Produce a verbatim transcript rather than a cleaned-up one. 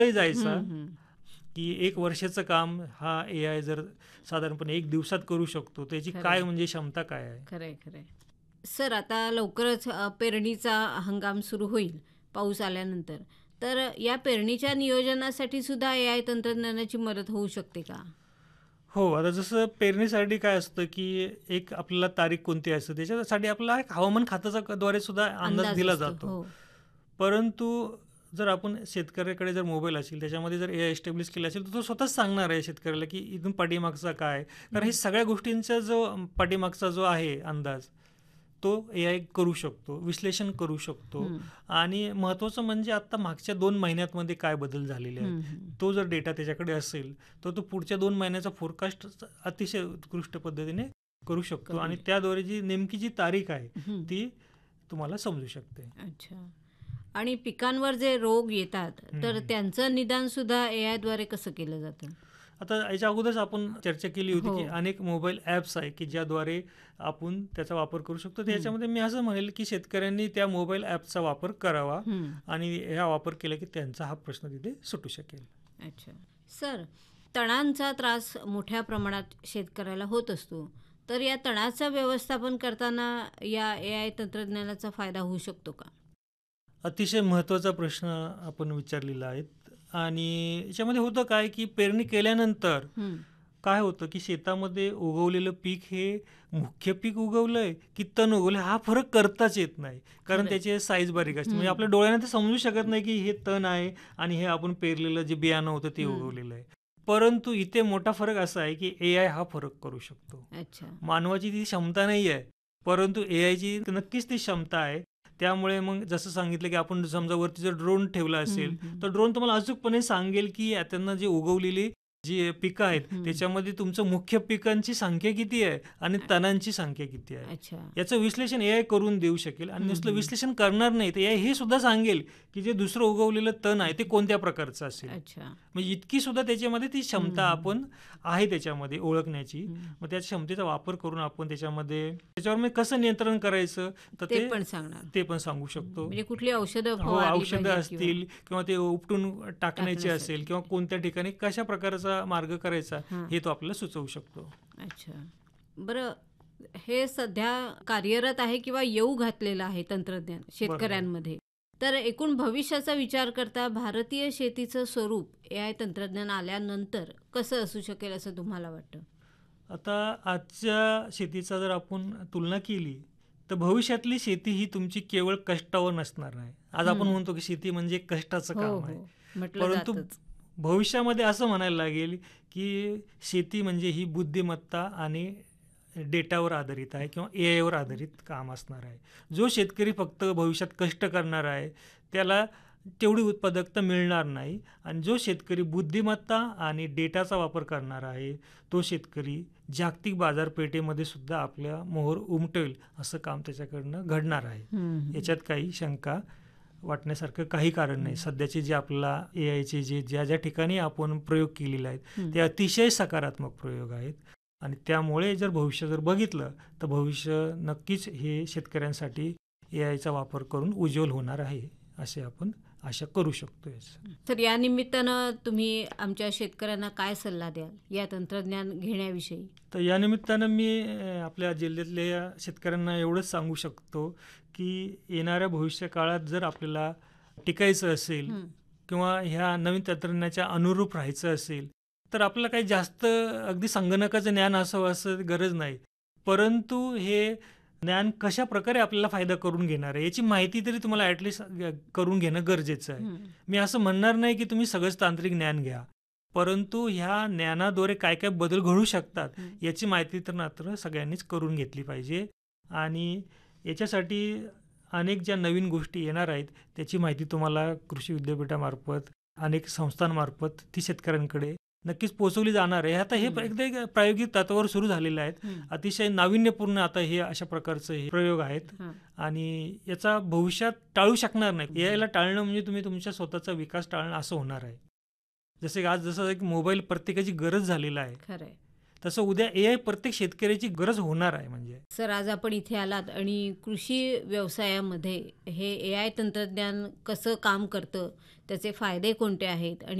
जायचा, हं, हं. की एक वर्षाचं काम हा एआय जर साधारणपणे एक दिवसात करू शकतो, त्याची खरं काय आहे. म्हणजे क्षमता काय आहे? खरं आहे, खरं आहे. सर आता लवकरच अ, पेरणीचा हंगाम सुरू होईल पाऊस आल्यानंतर. तर या पेरणीच्या नियोजनासाठी सुद्धा एआय तंत्रज्ञानाची मदत होऊ शकते का? हो, आता जसं पेरणीसाठी काय असतं, की एक आपल्याला तारीख कोणती असते, त्याच्यासाठी आपल्याला एक हवामान खात्याचा द्वारे सुद्धा अंदाज अंदाज दिला असतो. जातो. हो. परंतु जर आपण शेतकऱ्याकडे जर मोबाईल असेल, त्याच्यामध्ये जर एआय एस्टॅब्लिश केला असेल, तर तो स्वतःच सांगणार आहे शेतकऱ्याला, की इथून पाठीमागचा काय. कारण हे हं. सगळ्या गोष्टींचा जो पाठीमागचा जो आहे अंदाज, तो एआय करू शकतो, विश्लेषण करू शकतो. हं. आणि महत्त्वाचं म्हणजे आत्ता मागच्या दोन महिन्यांमध्ये काय बदल झालेले आहेत. हं, हं. तो जर डेटा त्याच्याकडे असेल, तर तो पुढच्या दोन महिन्याचा फोरकास्ट अतिशय उत्कृष्ट पद्धतीने करू शकतो आणि करू. त्याद्वारे जी नेमकी जी तारीख आहे, हं. ती तुम्हाला समजू शकते. अच्छा. आणि पिकांवर जे रोग येतात, हं, तर हं. त्यांचं निदान सुद्धा एआयद्वारे कसं केलं जातं? आता याच्या अगोदरच आपण चर्चा केली होती, हो. की अनेक मोबाईल ॲप्स आहे, की ज्याद्वारे आपण त्याचा वापर करू शकतो. हं. त्याच्यामध्ये मी असं म्हणेल, की शेतकऱ्यांनी त्या मोबाईल ॲपचा वापर करावा हं. आणि हा वापर केला, की त्यांचा हा प्रश्न तिथे सुटू शकेल. अच्छा. सर, तणांचा त्रास मोठ्या प्रमाणात शेतकऱ्याला होत असतो. तर या तणाचं व्यवस्थापन करताना या एआय तंत्रज्ञानाचा फायदा होऊ शकतो का? अतिशय महत्त्वाचा प्रश्न आपण विचारलेला आहे आणि याच्यामध्ये होतं काय, की पेरणी केल्यानंतर हं. काय होतं, की शेतामध्ये उगवलेलं पीक हे मुख्य पीक उगवलंय की तण उगवलं हा फरक करताच येत नाही. कारण खरंय. त्याची साईज बारीक असते. म्हणजे हं. आपल्या डोळ्याने ते समजू शकत नाही, की हे तण आहे आणि हे आपण पेरलेलं जे बियाणं होतं ते हं. उगवलेलं आहे. परंतु इथे मोठा फरक असा आहे, की एआय हा फरक करू शकतो. अच्छा. मानवाची ती क्षमता नाही आहे, परंतु एआयची नक्कीच ती क्षमता आहे. त्यामुळे मग जसं सांगितलं, की आपण समजा वरती जर ड्रोन ठेवला असेल, हं, हं. तर ड्रोन तुम्हाला अचूकपणे सांगेल, की त्यांना जे उगवलेली जी पिकं आहेत, हं. त्याच्यामध्ये तुमचं मुख्य पिकांची संख्या किती आहे आणि तणांची संख्या किती आहे. अच्छा. याचं विश्लेषण एआय करून देऊ शकेल आणि हं, नुसतं हं. विश्लेषण करणार नाही, तर एआय हे सुद्धा सांगेल, की जे दुसरं उगवलेलं तण आहे ते कोणत्या प्रकारचं असेल. अच्छा. म्हणजे इतकी सुद्धा त्याच्यामध्ये ती क्षमता हं, हं. आपण आहे त्याच्यामध्ये ओळखण्याची. हं. मग त्या क्षमतेचा वापर करून आपण त्याच्यामध्ये त्याच्यावर मग कसं नियंत्रण करायचं, तर ते ते पण सांगणार. ते पण सांगू शकतो. म्हणजे कुठली औषधं हो, फवारली औषधं पाहिजेत किंवा असतील किंवा ते उपटून टाकण्याचे असेल टाकण्यासाठी. किंवा कोणत्या ठिकाणी कशा प्रकारचा मार्ग करायचा हां. हे तो आपल्याला सुचवू शकतो. अच्छा. बरं, हे सध्या कार्यरत आहे किंवा येऊ घातलेलं आहे तंत्रज्ञान शेतकऱ्यांमध्ये. तर एकूण भविष्याचा विचार करता भारतीय शेतीचं स्वरूप एआय तंत्रज्ञान आल्यानंतर कसं असू शकेल असं तुम्हाला वाटतं? आता आजच्या शेतीचा जर आपण तुलना केली, तर भविष्यातली शेती ही तुमची केवळ कष्टावर नसणार नाही. आज आपण हं. म्हणतो, की शेती म्हणजे कष्टाचं हो, काम आहे. हो. म्हटलं परंतु जातंच. भविष्यामध्ये असं म्हणायला लागेल, की शेती म्हणजे ही बुद्धिमत्ता आणि डेटावर आधारित आहे किंवा एआयवर आधारित काम असणार आहे. जो शेतकरी फक्त भविष्यात कष्ट करणार आहे, त्याला तेवढी उत्पादकता मिळणार नाही आणि जो शेतकरी बुद्धिमत्ता आणि डेटाचा वापर करणार आहे, तो शेतकरी जागतिक बाजारपेठेमध्ये सुद्धा आपल्या मोहोर उमटेल असं काम त्याच्याकडनं घडणार आहे. हं, हं. याच्यात काही शंका वाटण्यासारखं काही कारण नाही. सध्याचे जे आपला एआयचे जे ज्या ज्या ठिकाणी आपण प्रयोग केलेले आहेत, हं. ते अतिशय सकारात्मक प्रयोग आहेत आणि त्यामुळे जर भविष्य जर बघितलं, तर भविष्य नक्कीच हे शेतकऱ्यांसाठी एआयचा वापर करून उज्ज्वल होणार आहे, असे आपण आशा करू शकतो. तर या निमित्तानं तुम्ही आमच्या शेतकऱ्यांना काय सल्ला द्याल या तंत्रज्ञान घेण्याविषयी? तर या निमित्तानं मी अ, आपल्या जिल्ह्यातल्या शेतकऱ्यांना एवढंच सांगू शकतो, की येणाऱ्या भविष्य काळात जर आपल्याला टिकायचं असेल हं. किंवा ह्या नवीन तंत्रज्ञानाच्या अनुरूप राहायचं असेल, तर आपल्याला काही जास्त अगदी संगणकाचं ज्ञान असावं असं गरज नाही. परंतु हे ज्ञान कशा प्रकारे आपल्याला फायदा करून घेणार आहे, याची माहिती तरी तुम्हाला ॲटलिस्ट करून घेणं गरजेचं आहे. हं. मी असं म्हणणार नाही, की तुम्ही सगळंच तांत्रिक ज्ञान घ्या. परंतु ह्या ज्ञानाद्वारे काय काय बदल घडू शकतात, हं. याची माहिती तर मात्र सगळ्यांनीच करून घेतली पाहिजे आणि याच्यासाठी अनेक ज्या नवीन गोष्टी येणार आहेत, त्याची माहिती तुम्हाला कृषी विद्यापीठामार्फत, अनेक संस्थांमार्फत ती शेतकऱ्यांकडे नक्कीच पोहोचवली जाणार आहे. आता हे हं. एकदा एक प्रायोगिक तत्त्वावर सुरू झालेलं आहेत. हं. अतिशय नाविन्यपूर्ण आता हे अशा प्रकारचे हे प्रयोग आहेत हां. आणि याचा भविष्यात टाळू शकणार नाही. एआयला टाळणं म्हणजे तुम्ही तुमच्या स्वतःचा विकास टाळणं असं होणार आहे. जसे आज जसं एक मोबाईल प्रत्येकाची गरज झालेला आहे. खरंय. तसं उद्या ए आय प्रत्येक शेतकऱ्याची गरज होणार आहे. म्हणजे सर, आज आपण इथे आलात आणि कृषी व्यवसायामध्ये हे ए आय तंत्रज्ञान कसं काम करतं, त्याचे फायदे कोणते आहेत आणि